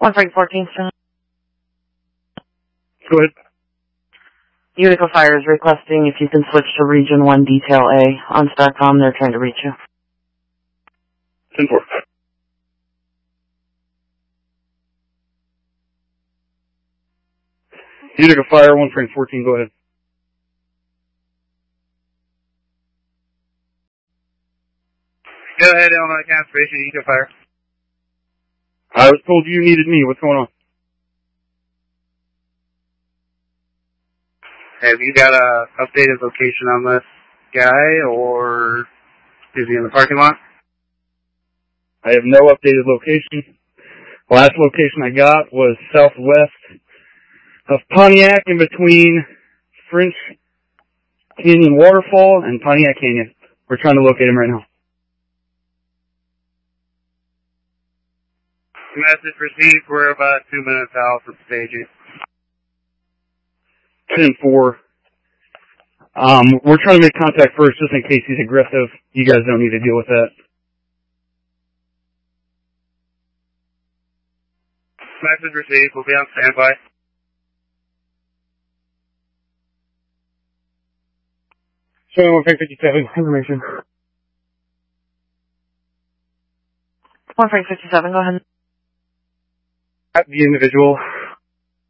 One Frank 14th Street. Go ahead. Utica Fire is requesting if you can switch to Region 1 Detail A. On StarCom, they're trying to reach you. 10-4. Utica Fire, 1 Frank 14, go ahead. Go ahead, Illinois Conservation, Utica Fire. I was told you needed me. What's going on? Have you got a updated location on this guy, or is he in the parking lot? I have no updated location. Last location I got was southwest of Pontiac, in between French Canyon Waterfall and Pontiac Canyon. We're trying to locate him right now. Message received. We're about 2 minutes out from staging. 10-4. We're trying to make contact first, just in case he's aggressive. You guys don't need to deal with that. Message received. We'll be on standby. Showing 1 Frank 57 information. 1 Frank 57, go ahead. At the individual.